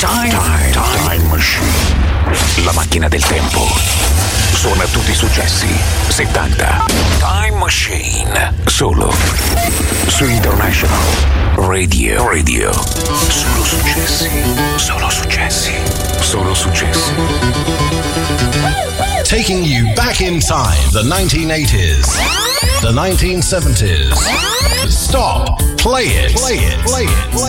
Time Machine. La macchina del tempo. Suona tutti i successi 70. Time Machine. Solo su International Radio. Solo successi. Solo successi. Solo successi. Taking you back in time, the 1980s, the 1970s. Stop, play it.